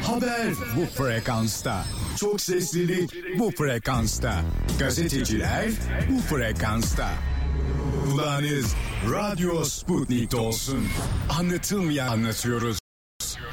Haber bu frekansta. Çok seslilik bu frekansta. Gazeteciler bu frekansta. Kulağınız Radyo Sputnik'te olsun. Anlatılmayan anlatıyoruz.